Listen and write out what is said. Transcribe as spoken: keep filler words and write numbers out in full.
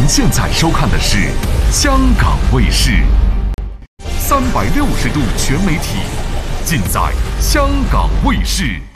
现在收看的是香港卫视三百六十度全媒体，尽在香港卫视。